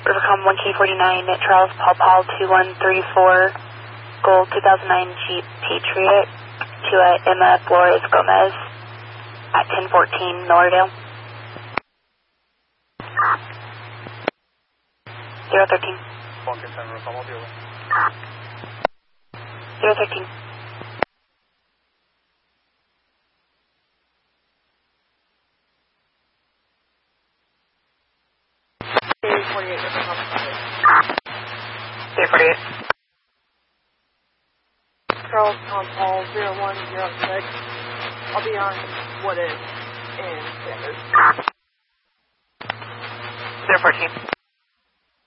Rivercom 1K49, Charles Paul 2134, Gold 2009 Jeep Patriot to Emma Flores Gomez at 1014 Millardale. 013. 013. K48. Charles Tom Paul 0106. I'll be on what is in Sanders. 014.